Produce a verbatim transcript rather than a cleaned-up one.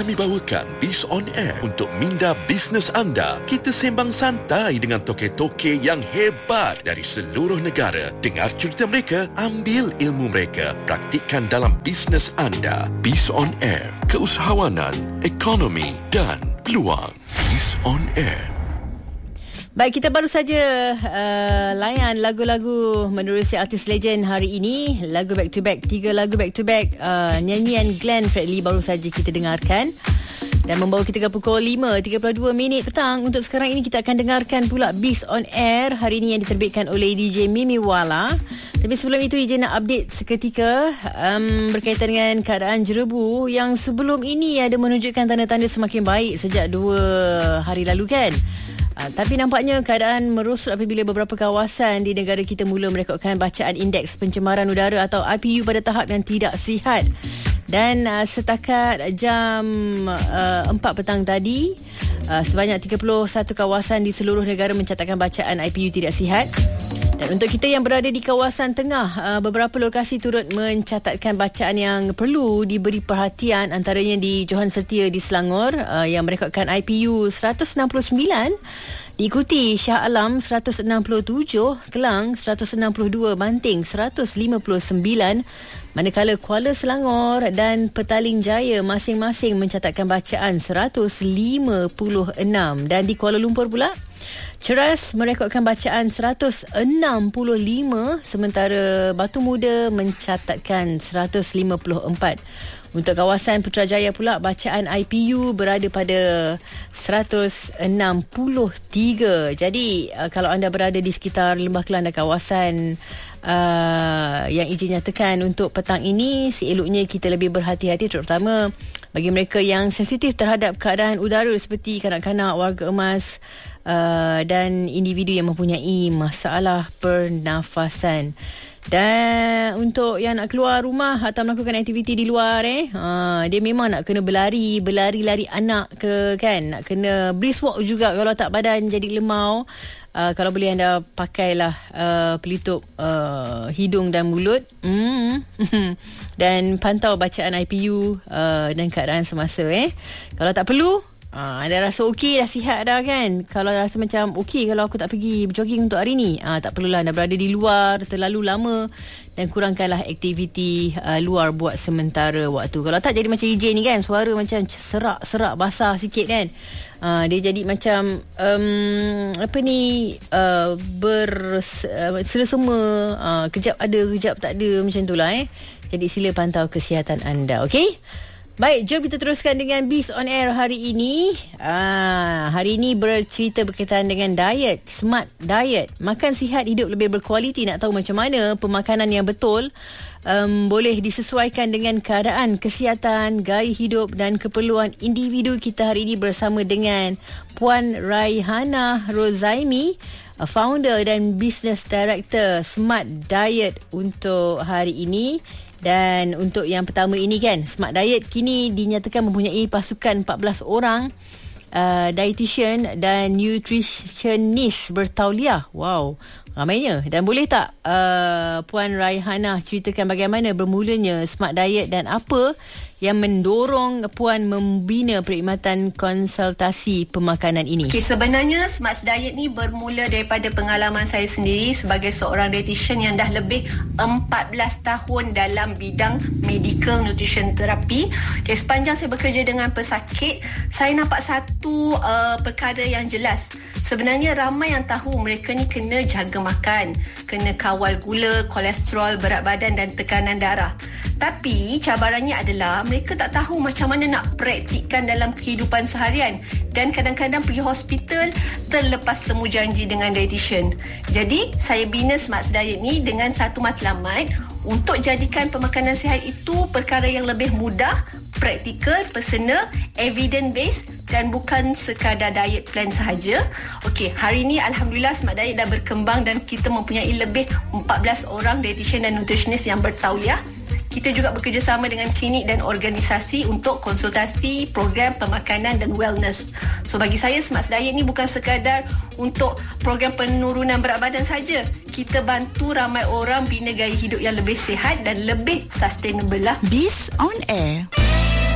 Kami bawakan Biz On Air untuk minda bisnes anda. Kita sembang santai dengan toke-toke yang hebat dari seluruh negara. Dengar cerita mereka, ambil ilmu mereka, praktikkan dalam bisnes anda. Biz On Air, keusahawanan, ekonomi dan peluang. Biz On Air. Baik, kita baru saja uh, layan lagu-lagu menerusi artis legend hari ini. Lagu back to back, tiga lagu back to back. Uh, nyanyian Glenn Fredly baru saja kita dengarkan. Dan membawa kita ke pukul lima tiga puluh dua minit petang. Untuk sekarang ini kita akan dengarkan pula Biz On Air hari ini yang diterbitkan oleh D J Mimi Wala. Tapi sebelum itu Ijin nak update seketika um, berkaitan dengan keadaan Jerebu yang sebelum ini ada menunjukkan tanda-tanda semakin baik sejak dua hari lalu kan. Uh, tapi nampaknya keadaan merosot apabila beberapa kawasan di negara kita mula merekodkan bacaan indeks pencemaran udara atau I P U pada tahap yang tidak sihat. Dan uh, setakat jam uh, empat petang tadi, uh, sebanyak tiga puluh satu kawasan di seluruh negara mencatatkan bacaan I P U tidak sihat. Dan untuk kita yang berada di kawasan tengah, uh, beberapa lokasi turut mencatatkan bacaan yang perlu diberi perhatian, antaranya di Johan Setia di Selangor uh, yang merekodkan I P U seratus enam puluh sembilan, diikuti Shah Alam seratus enam puluh tujuh, Kelang seratus enam puluh dua, Banting seratus lima puluh sembilan, manakala Kuala Selangor dan Petaling Jaya masing-masing mencatatkan bacaan seratus lima puluh enam. Dan di Kuala Lumpur pula, Ceras merekodkan bacaan seratus enam puluh lima, sementara Batu Muda mencatatkan seratus lima puluh empat. Untuk kawasan Putrajaya pula, bacaan I P U berada pada seratus enam puluh tiga. Jadi uh, kalau anda berada di sekitar Lembah Kelang dan kawasan uh, yang Ijin nyatakan untuk petang ini, seeloknya kita lebih berhati-hati, terutama bagi mereka yang sensitif terhadap keadaan udara seperti kanak-kanak, warga emas uh, dan individu yang mempunyai masalah pernafasan. Dan untuk yang nak keluar rumah atau melakukan aktiviti di luar eh, ha, dia memang nak kena berlari, berlari-lari anak ke kan, nak kena brisk walk juga kalau tak badan jadi lemau. Uh, kalau boleh anda pakailah uh, pelitup uh, hidung dan mulut. Mm. Dan pantau bacaan I P U uh, dan keadaan semasa eh. Kalau tak perlu, Ah, anda rasa okey dah, sihat dah kan. Kalau rasa macam okey kalau aku tak pergi berjogging untuk hari ni, ah, tak perlulah anda berada di luar terlalu lama. Dan kurangkanlah aktiviti uh, luar buat sementara waktu. Kalau tak jadi macam E J ni kan, suara macam serak-serak basah sikit kan. Uh, dia jadi macam um, apa ni uh, ber uh, selesema, uh, kejap ada kejap tak ada, macam itulah eh. Jadi sila pantau kesihatan anda, okey? Baik, jom kita teruskan dengan Biz On Air hari ini. Ah, hari ini bercerita berkaitan dengan diet, smart diet. Makan sihat, hidup lebih berkualiti. Nak tahu macam mana pemakanan yang betul um, boleh disesuaikan dengan keadaan kesihatan, gaya hidup dan keperluan individu kita hari ini bersama dengan Puan Raihana Rozaimi, founder dan business director Smart Diet untuk hari ini. Dan untuk yang pertama ini kan, Smart Diet kini dinyatakan mempunyai pasukan empat belas orang uh, dietitian dan nutritionist bertauliah. Wow, ramainya. Dan boleh tak uh, Puan Raihana ceritakan bagaimana bermulanya Smart Diet dan apa yang mendorong Puan membina perkhidmatan konsultasi pemakanan ini? Okay, sebenarnya Smart Diet ni bermula daripada pengalaman saya sendiri sebagai seorang dietitian yang dah lebih empat belas tahun dalam bidang medical nutrition therapy. Okay, sepanjang saya bekerja dengan pesakit, saya nampak satu uh, perkara yang jelas. Sebenarnya ramai yang tahu mereka ni kena jaga makan, kena kawal gula, kolesterol, berat badan dan tekanan darah. Tapi cabarannya adalah mereka tak tahu macam mana nak praktikkan dalam kehidupan seharian, dan kadang-kadang pergi hospital terlepas temu janji dengan dietitian. Jadi saya bina Smart Diet ni dengan satu matlamat untuk jadikan pemakanan sihat itu perkara yang lebih mudah, praktikal, personal, evidence based dan bukan sekadar diet plan sahaja. Okey, hari ini Alhamdulillah Smart Diet dah berkembang dan kita mempunyai lebih empat belas orang dietitian dan nutritionist yang bertauliah. Kita juga bekerjasama dengan klinik dan organisasi untuk konsultasi, program pemakanan dan wellness. So bagi saya Smart Diet ni bukan sekadar untuk program penurunan berat badan saja. Kita bantu ramai orang bina gaya hidup yang lebih sihat dan lebih sustainable lah. Biz On Air.